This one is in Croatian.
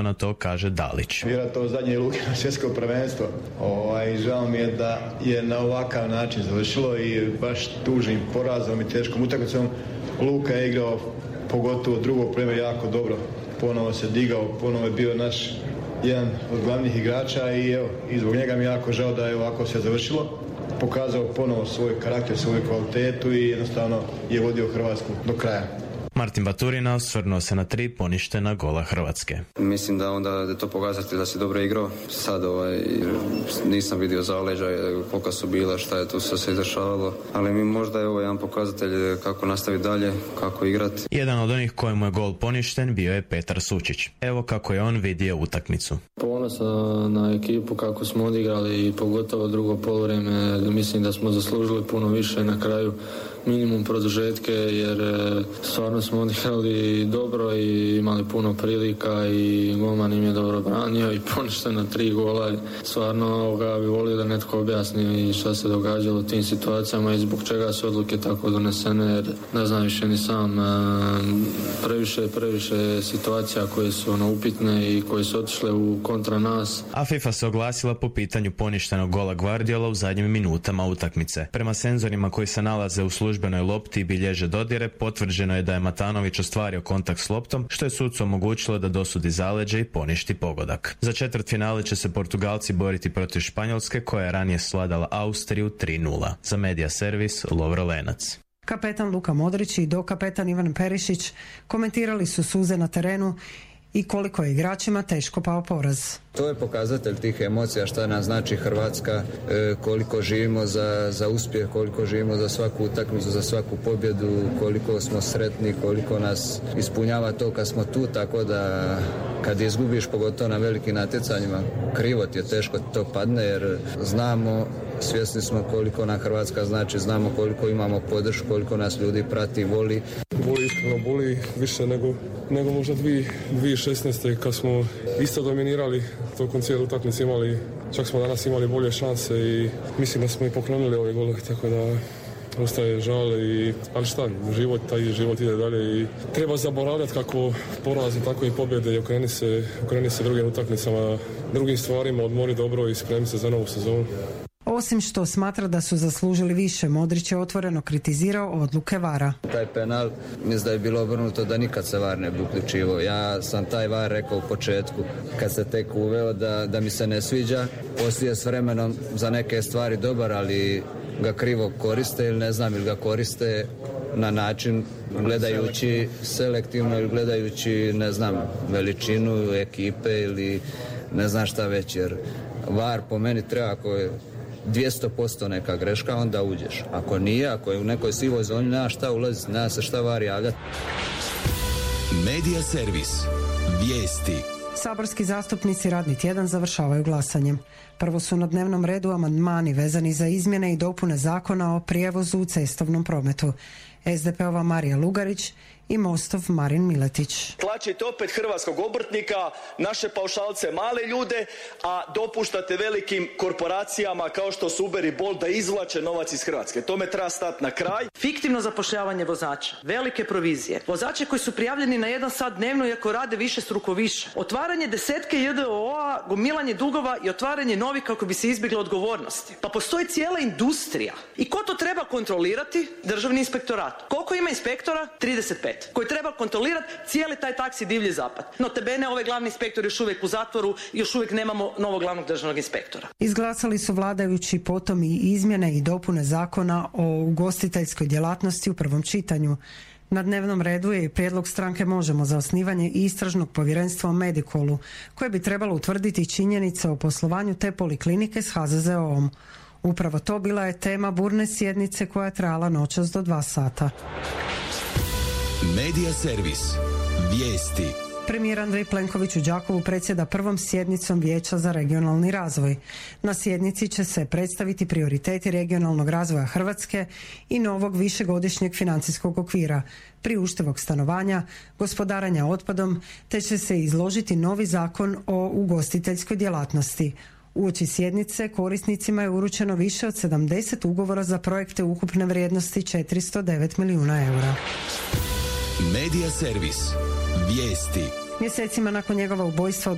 na to kaže Dalić. Vjerojatno zadnje luke na svjetsko prvenstvo. Žao mi je da je na ovakav način završilo i baš tužnim porazom i teškom utakmicom. Luka je igrao pogotovo drugo vrijeme jako dobro. Ponovo se digao, ponovo je bio naš jedan od glavnih igrača i zbog njega mi je jako žao da je ovako sve završilo. Pokazao ponovo svoj karakter, svoju kvalitetu i jednostavno je vodio Hrvatsku do kraja. Martin Baturina osvrnuo se na 3 poništena gola Hrvatske. Mislim da onda je to pokazatelj da si dobro igrao. Sad nisam vidio zaleđa, koliko su bila, šta je tu se dešavalo. Ali mi možda je ovo jedan pokazatelj kako nastaviti dalje, kako igrati. Jedan od onih kojemu je gol poništen bio je Petar Sučić. Evo kako je on vidio utakmicu. Ponosan na ekipu kako smo odigrali i pogotovo drugo poluvrijeme. Mislim da smo zaslužili puno više na kraju. Minimum produžetke jer stvarno smo odigrali dobro i imali puno prilika i golman im je dobro branio i poništeno 3 gola. Stvarno bi volio da netko objasni šta se događalo u tim situacijama i zbog čega su odluke tako donesene jer ne znam više ni sam. Previše situacija koje su upitne i koje su otišle u kontra nas. A FIFA se oglasila po pitanju poništenog gola Guardiola u zadnjim minutama utakmice. Prema senzorima koji se nalaze u službenoj lopti i bilježe dodire, potvrđeno je da je Matanović ostvario kontakt s loptom, što je sucu omogućilo da dosudi zaleđe i poništi pogodak. Za četvrtfinale će se Portugalci boriti protiv Španjolske, koja je ranije svladala Austriju 3:0. Za Media Servis, Lovro Lenac. Kapetan Luka Modrić i dokapetan Ivan Perišić komentirali su suze na terenu i koliko je igračima teško pao poraz. To je pokazatelj tih emocija šta nam znači Hrvatska, koliko živimo za uspjeh, koliko živimo za svaku utakmicu, za svaku pobjedu, koliko smo sretni, koliko nas ispunjava to kad smo tu, tako da kad izgubiš, pogotovo na velikim natjecanjima, krivo ti je, teško ti to padne jer svjesni smo koliko nam Hrvatska znači, znamo koliko imamo podršku, koliko nas ljudi prati, voli. Boli više nego možda 2016. kad smo isto dominirali tokom cijele utakmice imali, čak smo danas imali bolje šanse i mislim da smo i poklonili ove golove, tako da ostaje žal, ali šta, život ide dalje i treba zaboravljati kako porazi, tako i pobjede i okreni se drugim utakmicama, drugim stvarima, odmori dobro i spremi se za novu sezonu. Osim što smatra da su zaslužili više, Modrić je otvoreno kritizirao odluke VAR-a. Taj penal, mislim da je bilo obrnuto da nikad se VAR ne bi uključivao. Ja sam taj VAR rekao u početku, kad se tek uveo da mi se ne sviđa. Poslije s vremenom za neke stvari dobar, ali ga krivo koriste ili ne znam, ili ga koriste na način gledajući selektivno ili gledajući, ne znam, veličinu ekipe ili ne znam šta već, jer VAR po meni treba, ako je 200% neka greška, onda uđeš. Ako nije, ako je u nekoj sivoj zoni, nema šta ulaziti, nema se šta VAR javljati. Media Servis. Vijesti. Saborski zastupnici radni tjedan završavaju glasanjem. Prvo su na dnevnom redu amandmani vezani za izmjene i dopune zakona o prijevozu u cestovnom prometu. SDP-ova Marija Lugarić i Mostov Marin Miletić. Tlačite opet hrvatskog obrtnika, naše paušalce, male ljude, a dopuštate velikim korporacijama kao što su Uber i Bolt da izvlače novac iz Hrvatske. Tome treba stati na kraj. Fiktivno zapošljavanje vozača, velike provizije, vozače koji su prijavljeni na 1 sat dnevno iako rade višestruko više, otvaranje desetke JDO-a, gomilanje dugova i otvaranje novih kako bi se izbjegle odgovornosti. Pa postoji cijela industrija. I ko to treba kontrolirati? Državni inspektorat. Koliko ima inspektora? 35. Koji treba kontrolirati cijeli taj taksi divlji zapad. Notebene, ovaj glavni inspektor još uvijek u zatvoru i još uvijek nemamo novog glavnog državnog inspektora. Izglasali su vladajući potom i izmjene i dopune zakona o ugostiteljskoj djelatnosti u prvom čitanju. Na dnevnom redu je i prijedlog stranke Možemo za osnivanje istražnog povjerenstva o Medikolu, koje bi trebalo utvrditi činjenice o poslovanju te poliklinike s HZZO-om. Upravo to bila je tema burne sjednice koja je trajala noćas do 2 sata. Media Servis. Vijesti. Premijer Andrej Plenković u Đakovu predsjeda prvom sjednicom Vijeća za regionalni razvoj. Na sjednici će se predstaviti prioriteti regionalnog razvoja Hrvatske i novog višegodišnjeg financijskog okvira, priuštivog stanovanja, gospodarenja otpadom, te će se izložiti novi zakon o ugostiteljskoj djelatnosti. Uoči sjednice korisnicima je uručeno više od 70 ugovora za projekte ukupne vrijednosti 409 milijuna eura. Media Servis. Vijesti. Mjesecima nakon njegova ubojstva